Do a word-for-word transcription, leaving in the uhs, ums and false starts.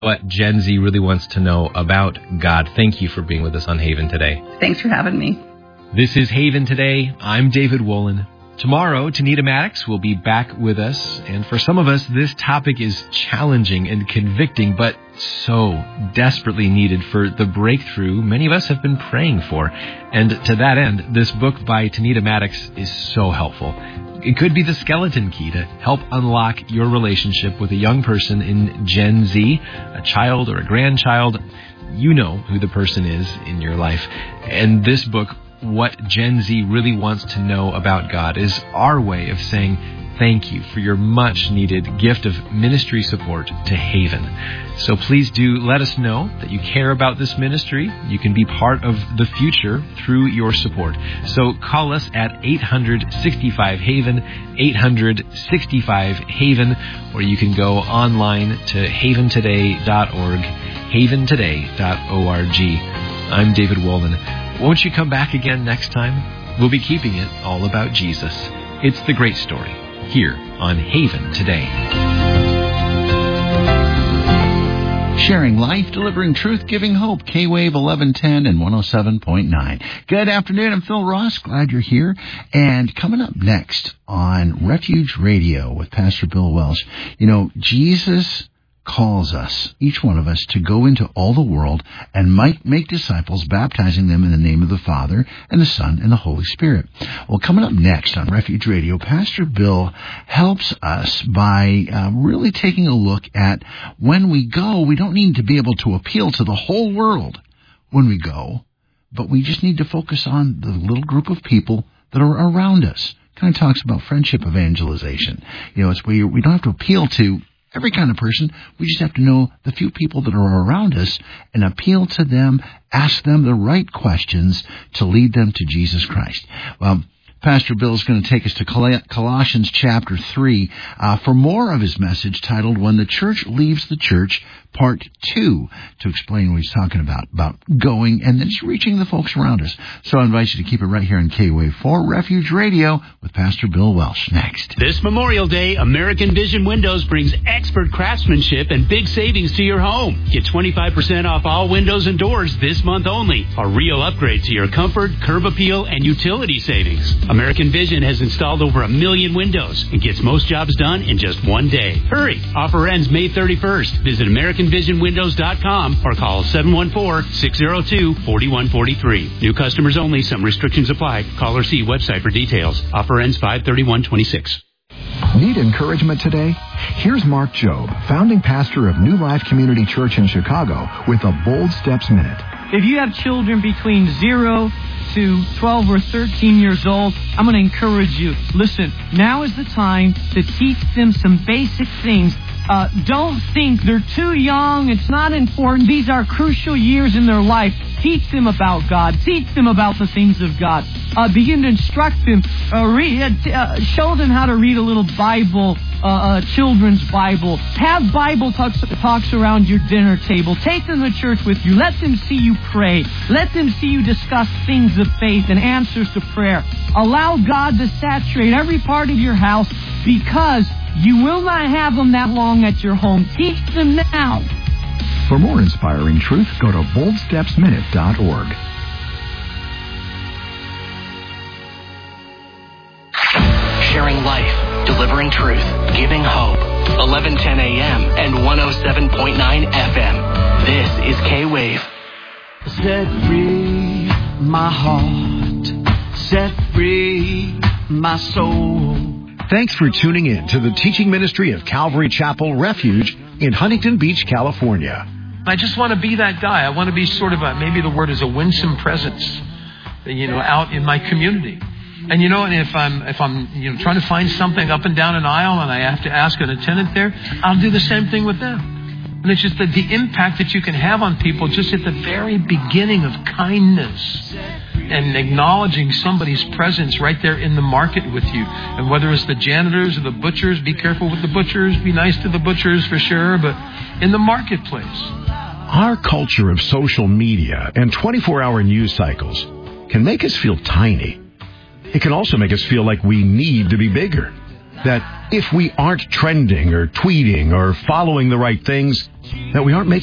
what Gen Z really wants to know about God. Thank you for being with us on Haven today. Thanks for having me. This is Haven Today. I'm David Wolin. Tomorrow, Tanita Maddox will be back with us, and for some of us, this topic is challenging and convicting, but so desperately needed for the breakthrough many of us have been praying for. And to that end, this book by Tanita Maddox is so helpful. It could be the skeleton key to help unlock your relationship with a young person in Gen Z, a child or a grandchild. You know who the person is in your life. And this book, What Gen Z Really Wants to Know About God, is our way of saying thank you for your much-needed gift of ministry support to Haven. So please do let us know that you care about this ministry. You can be part of the future through your support. So call us at eight hundred sixty-five Haven, eight hundred sixty-five Haven, or you can go online to haven today dot org, haven today dot org. I'm David Wolin. Won't you come back again next time? We'll be keeping it all about Jesus. It's the great story here on Haven Today. Sharing life, delivering truth, giving hope. K-Wave eleven ten and one oh seven point nine. Good afternoon. I'm Phil Ross. Glad you're here. And coming up next on Refuge Radio with Pastor Bill Welsh, you know, Jesus calls us, each one of us, to go into all the world and might make disciples, baptizing them in the name of the Father and the Son and the Holy Spirit. Well, coming up next on Refuge Radio, Pastor Bill helps us by uh, really taking a look at when we go, we don't need to be able to appeal to the whole world when we go, but we just need to focus on the little group of people that are around us. Kind of talks about friendship evangelization. You know, it's where we don't have to appeal to every kind of person. We just have to know the few people that are around us and appeal to them, ask them the right questions to lead them to Jesus Christ. Well, Pastor Bill is going to take us to Colossians chapter three uh, for more of his message titled When the Church Leaves the Church, Part two, to explain what he's talking about, about going and then just reaching the folks around us. So I invite you to keep it right here on K-Wave for Refuge Radio with Pastor Bill Welsh next. This Memorial Day, American Vision Windows brings expert craftsmanship and big savings to your home. Get twenty-five percent off all windows and doors this month only. A real upgrade to your comfort, curb appeal, and utility savings. American Vision has installed over a million windows and gets most jobs done in just one day. Hurry! Offer ends May thirty-first. Visit American Vision Windows dot com or call seven one four, six zero two, four one four three. New customers only. Some restrictions apply. Call or see website for details. Offer ends five thirty-one twenty-six. Need encouragement today? Here's Mark Jobe, founding pastor of New Life Community Church in Chicago, with a Bold Steps Minute. If you have children between zero to twelve or thirteen years old, I'm going to encourage you. Listen, now is the time to teach them some basic things. Uh, don't think they're too young. It's not important. These are crucial years in their life. Teach them about God. Teach them about the things of God. Uh, begin to instruct them. Uh, read, uh, show them how to read a little Bible, uh, uh, children's Bible. Have Bible talks, talks around your dinner table. Take them to church with you. Let them see you pray. Let them see you discuss things of faith and answers to prayer. Allow God to saturate every part of your house, because you will not have them that long at your home. Teach them now. For more inspiring truth, go to bold steps minute dot org. Sharing life, delivering truth, giving hope. eleven ten a.m. and one oh seven point nine F M. This is K-Wave. Set free my heart. Set free my soul. Thanks for tuning in to the teaching ministry of Calvary Chapel Refuge in Huntington Beach, California. I just want to be that guy. I want to be sort of a, maybe the word is a winsome presence, you know, out in my community. And you know, and if I'm if I'm you know trying to find something up and down an aisle and I have to ask an attendant there, I'll do the same thing with them. And it's just that the impact that you can have on people just at the very beginning of kindness and acknowledging somebody's presence right there in the market with you. And whether it's the janitors or the butchers, be careful with the butchers, be nice to the butchers for sure, but in the marketplace. Our culture of social media and twenty-four hour news cycles can make us feel tiny. It can also make us feel like we need to be bigger. That if we aren't trending or tweeting or following the right things, that we aren't making